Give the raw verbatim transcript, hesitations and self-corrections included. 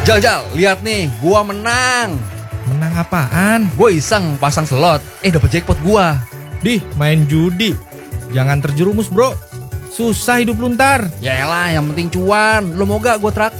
Jal, Jal, lihat nih, gua menang. Menang apaan? Gue iseng pasang slot, eh dapet jackpot gua. Dih, main judi. Jangan terjerumus bro. Susah hidup lu ntar. Yaelah, yang penting cuan. Lo mau gak gue traktir?